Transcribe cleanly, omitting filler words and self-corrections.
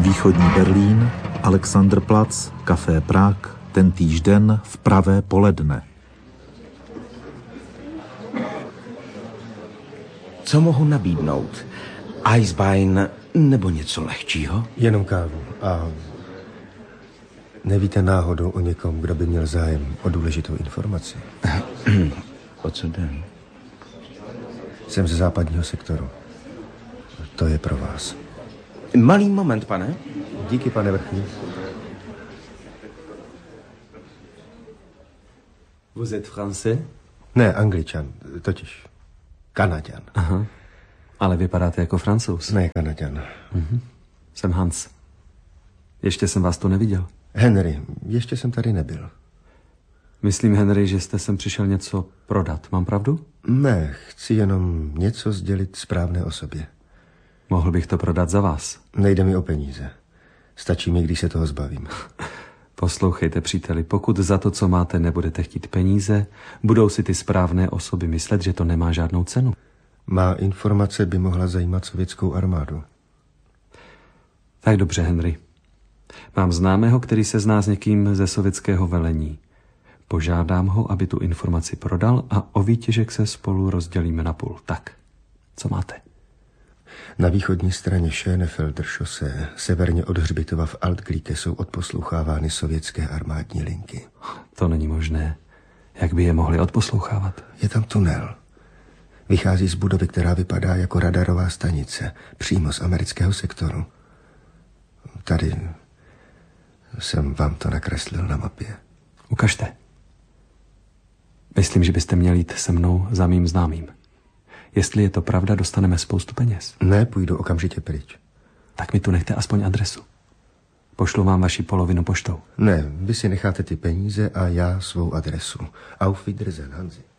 Východní Berlín, Alexanderplatz, Café Prague, tentýž den v pravé poledne. Co mohu nabídnout? Eisbein nebo něco lehčího? Jenom kávu. A nevíte náhodou o někom, kdo by měl zájem o důležitou informaci? O co jde? Jsem ze západního sektoru. To je pro vás. Malý moment, pane. Díky, pane vrchní. Vous êtes français? Ne, Angličan, totiž Kanaďan. Aha, ale vypadáte jako Francouz. Ne, Kanaďan. Jsem Hans. Ještě jsem vás tu neviděl. Henry, ještě jsem tady nebyl. Myslím, Henry, že jste sem přišel něco prodat. Mám pravdu? Ne, chci jenom něco sdělit správné osobě. Mohl bych to prodat za vás. Nejde mi o peníze. Stačí mi, když se toho zbavím. Poslouchejte, příteli, pokud za to, co máte, nebudete chtít peníze, budou si ty správné osoby myslet, že to nemá žádnou cenu. Má informace by mohla zajímat sovětskou armádu. Tak dobře, Henry. Mám známého, který se zná s někým ze sovětského velení. Požádám ho, aby tu informaci prodal a o výtěžek se spolu rozdělíme na půl. Tak, co máte? Na východní straně Schönefelder šose, severně od hřbitova v Altglíke, jsou odposlouchávány sovětské armádní linky. To není možné. Jak by je mohli odposlouchávat? Je tam tunel. Vychází z budovy, která vypadá jako radarová stanice, přímo z amerického sektoru. Tady jsem vám to nakreslil na mapě. Ukažte. Myslím, že byste měli jít se mnou za mým známým. Jestli je to pravda, dostaneme spoustu peněz. Ne, půjdu okamžitě pryč. Tak mi tu nechte aspoň adresu. Pošlu vám vaši polovinu poštou. Ne, vy si necháte ty peníze a já svou adresu. Auf Wiedersehen, Hansi.